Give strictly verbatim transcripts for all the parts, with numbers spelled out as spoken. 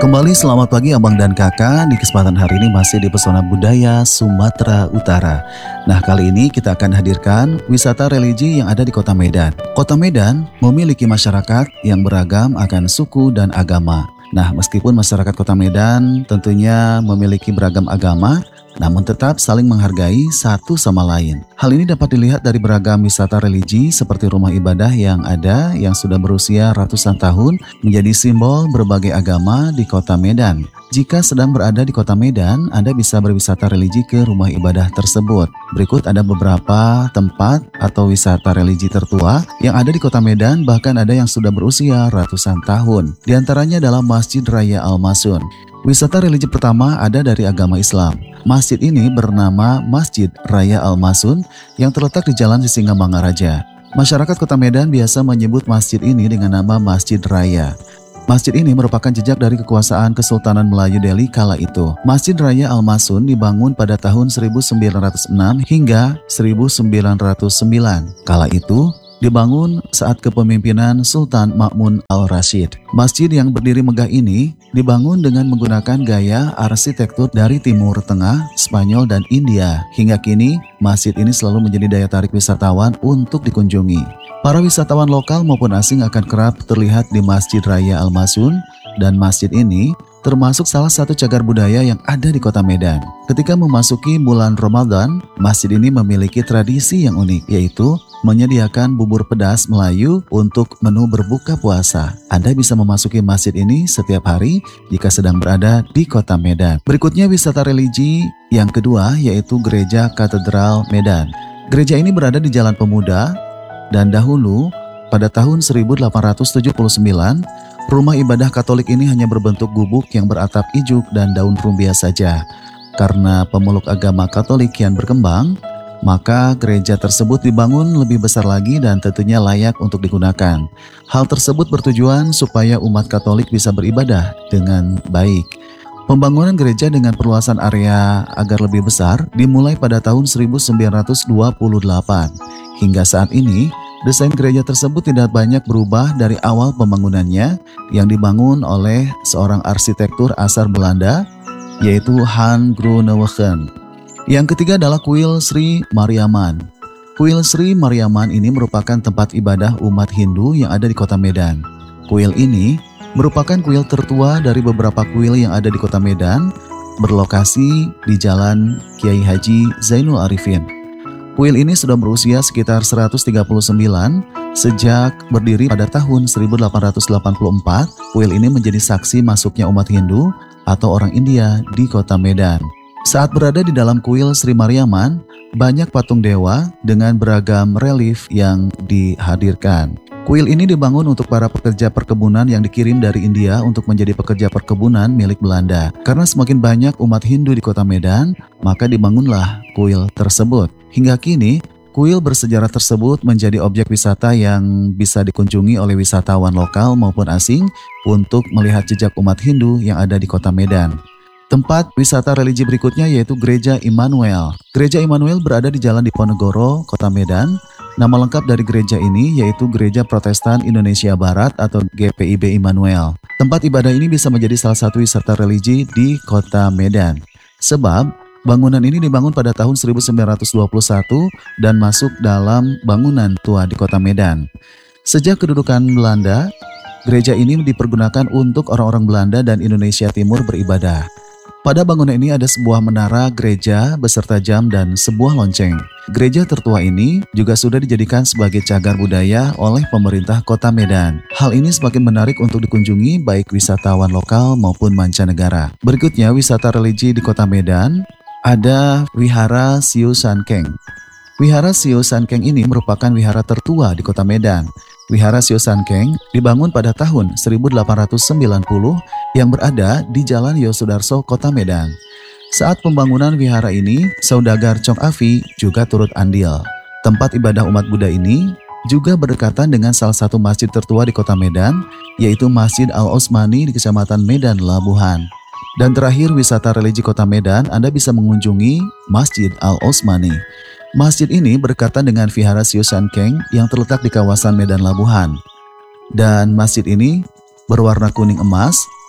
Kembali selamat pagi abang dan kakak. Di kesempatan hari ini masih di Pesona Budaya Sumatera Utara. Nah, kali ini kita akan hadirkan wisata religi yang ada di Kota Medan. Kota Medan memiliki masyarakat yang beragam akan suku dan agama. Nah, meskipun masyarakat Kota Medan tentunya memiliki beragam agama, namun tetap saling menghargai satu sama lain. Hal ini dapat dilihat dari beragam wisata religi seperti rumah ibadah yang ada yang sudah berusia ratusan tahun menjadi simbol berbagai agama di Kota Medan. Jika sedang berada di Kota Medan, Anda bisa berwisata religi ke rumah ibadah tersebut. Berikut ada beberapa tempat atau wisata religi tertua yang ada di Kota Medan, bahkan ada yang sudah berusia ratusan tahun. Di antaranya adalah Masjid Raya Al-Masun. Wisata religi pertama ada dari agama Islam. Masjid ini bernama Masjid Raya Al-Masun yang terletak di Jalan Sisingamangaraja. Masyarakat Kota Medan biasa menyebut masjid ini dengan nama Masjid Raya. Masjid ini merupakan jejak dari kekuasaan Kesultanan Melayu Delhi kala itu. Masjid Raya Al-Masun dibangun pada tahun seribu sembilan ratus enam hingga seribu sembilan ratus sembilan. Kala itu dibangun saat kepemimpinan Sultan Ma'mun Al-Rashid. Masjid yang berdiri megah ini dibangun dengan menggunakan gaya arsitektur dari Timur Tengah, Spanyol, dan India. Hingga kini, masjid ini selalu menjadi daya tarik wisatawan untuk dikunjungi. Para wisatawan lokal maupun asing akan kerap terlihat di Masjid Raya Al-Masun, dan masjid ini termasuk salah satu cagar budaya yang ada di Kota Medan. Ketika memasuki bulan Ramadan, masjid ini memiliki tradisi yang unik, yaitu menyediakan bubur pedas Melayu untuk menu berbuka puasa. Anda bisa memasuki masjid ini setiap hari jika sedang berada di Kota Medan. Berikutnya wisata religi yang kedua yaitu Gereja Katedral Medan. Gereja ini berada di Jalan Pemuda dan dahulu pada tahun seribu delapan ratus tujuh puluh sembilan rumah ibadah Katolik ini hanya berbentuk gubuk yang beratap ijuk dan daun rumbia saja. Karena pemeluk agama Katolik kian berkembang, maka gereja tersebut dibangun lebih besar lagi dan tentunya layak untuk digunakan. Hal tersebut bertujuan supaya umat Katolik bisa beribadah dengan baik. Pembangunan gereja dengan perluasan area agar lebih besar dimulai pada tahun seribu sembilan ratus dua puluh delapan. Hingga saat ini, desain gereja tersebut tidak banyak berubah dari awal pembangunannya yang dibangun oleh seorang arsitektur asal Belanda, yaitu Han Groenewegen. Yang ketiga adalah Kuil Sri Mariamman. Kuil Sri Mariamman ini merupakan tempat ibadah umat Hindu yang ada di Kota Medan. Kuil ini merupakan kuil tertua dari beberapa kuil yang ada di Kota Medan, berlokasi di Jalan Kiai Haji Zainul Arifin. Kuil ini sudah berusia sekitar seratus tiga puluh sembilan. Sejak berdiri pada tahun seribu delapan ratus delapan puluh empat, kuil ini menjadi saksi masuknya umat Hindu atau orang India di Kota Medan. Saat berada di dalam kuil Sri Mariamman, banyak patung dewa dengan beragam relief yang dihadirkan. Kuil ini dibangun untuk para pekerja perkebunan yang dikirim dari India untuk menjadi pekerja perkebunan milik Belanda. Karena semakin banyak umat Hindu di Kota Medan, maka dibangunlah kuil tersebut. Hingga kini, kuil bersejarah tersebut menjadi objek wisata yang bisa dikunjungi oleh wisatawan lokal maupun asing untuk melihat jejak umat Hindu yang ada di Kota Medan. Tempat wisata religi berikutnya yaitu Gereja Immanuel. Gereja Immanuel berada di Jalan Diponegoro, Kota Medan. Nama lengkap dari gereja ini yaitu Gereja Protestan Indonesia Barat atau G P I B Immanuel. Tempat ibadah ini bisa menjadi salah satu wisata religi di Kota Medan. Sebab bangunan ini dibangun pada tahun seribu sembilan ratus dua puluh satu dan masuk dalam bangunan tua di Kota Medan. Sejak kedudukan Belanda, gereja ini dipergunakan untuk orang-orang Belanda dan Indonesia Timur beribadah. Pada bangunan ini ada sebuah menara gereja beserta jam dan sebuah lonceng. Gereja tertua ini juga sudah dijadikan sebagai cagar budaya oleh pemerintah Kota Medan. Hal ini semakin menarik untuk dikunjungi baik wisatawan lokal maupun mancanegara. Berikutnya wisata religi di Kota Medan ada Wihara Siu Sankeng. Wihara Siu Sankeng ini merupakan wihara tertua di Kota Medan. Wihara Siu Sankeng dibangun pada tahun seribu delapan ratus sembilan puluh yang berada di Jalan Yosudarso, Kota Medan. Saat pembangunan wihara ini, saudagar Chong Afi juga turut andil. Tempat ibadah umat Buddha ini juga berdekatan dengan salah satu masjid tertua di Kota Medan, yaitu Masjid Al-Osmani di Kecamatan Medan Labuhan. Dan terakhir wisata religi Kota Medan, Anda bisa mengunjungi Masjid Al-Osmani. Masjid ini berdekatan dengan Vihara Siu Sankeng yang terletak di kawasan Medan Labuhan. Dan masjid ini berwarna kuning emas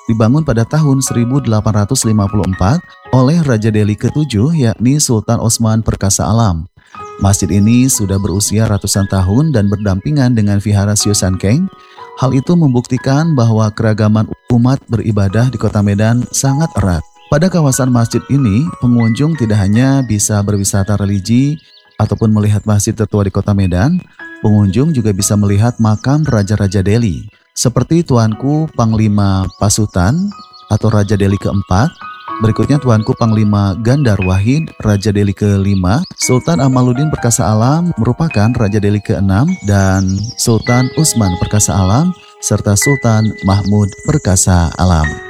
dibangun pada tahun seribu delapan ratus lima puluh empat oleh Raja Delhi ketujuh yakni Sultan Osman Perkasa Alam. Masjid ini sudah berusia ratusan tahun dan berdampingan dengan Vihara Sio Sankeng. Hal itu membuktikan bahwa keragaman umat beribadah di Kota Medan sangat erat. Pada kawasan masjid ini, pengunjung tidak hanya bisa berwisata religi ataupun melihat masjid tertua di Kota Medan, pengunjung juga bisa melihat makam Raja-Raja Delhi, seperti Tuanku Panglima Pasutan atau Raja Delhi keempat, berikutnya Tuanku Panglima Gandar Wahid, Raja Delhi kelima, Sultan Amaluddin Perkasa Alam merupakan Raja Delhi keenam, dan Sultan Usman Perkasa Alam, serta Sultan Mahmud Perkasa Alam.